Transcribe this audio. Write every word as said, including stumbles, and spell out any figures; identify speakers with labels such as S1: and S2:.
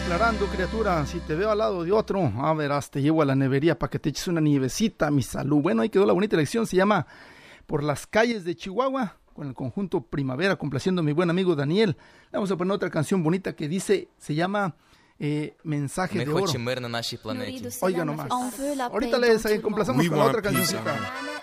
S1: declarando, criatura, si te veo al lado de otro, a verás, te llevo a la nevería para que te eches una nievecita, mi salud. Bueno, ahí quedó la bonita elección, se llama Por las calles de Chihuahua, con el conjunto Primavera, complaciendo a mi buen amigo Daniel. Le vamos a poner otra canción bonita que dice, se llama eh, Mensaje de Oro. Oiga nomás, ahorita les complacemos con la otra cancioncita.